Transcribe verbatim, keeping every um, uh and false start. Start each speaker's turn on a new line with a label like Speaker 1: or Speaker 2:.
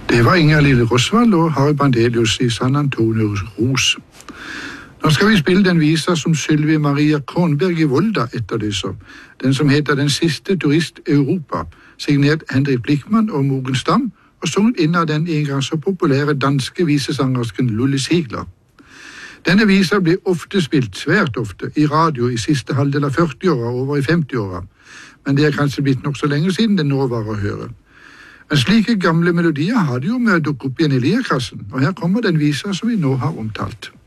Speaker 1: Det var Inger Lille Rosvald og Harry Bandelius i San Antonio Ros. Nå skal vi spille den visa som Sylvie Maria Kronberg i Volda etterlyser. Den som heter Den siste turist Europa, signert Henrik Blichmann og Mogen Stam, og sunget inn av den en gang så populære danske visesangersken Lully Sigler. Denne visa blir ofte spilt, svært ofte, i radio i siste halvdel av førtiåra og over i femtiåra, men det er kanskje blitt nok så lenge siden den nå var å høre. Men slike gamle melodier har det jo med å dukke opp igjen i lirekassen, og her kommer den visa som vi nå har omtalt.